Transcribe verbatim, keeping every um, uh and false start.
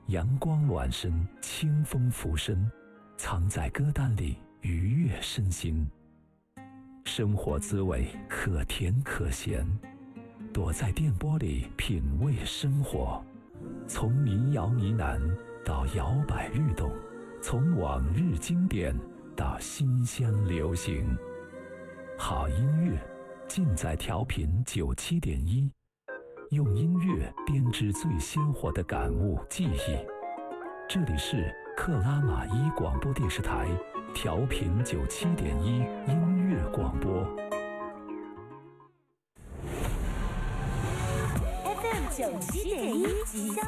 阳光暖身，清风拂身，藏在歌单里愉悦身心。生活滋味可甜可咸，躲在电波里品味生活。从民谣呢喃到摇摆律动，从往日经典到新乡流行。好音乐尽在调频九七点一，用音乐编织最鲜活的感悟记忆。这里是克拉玛依广播电视台调频九七点一音乐广播 F M 九七点一吉祥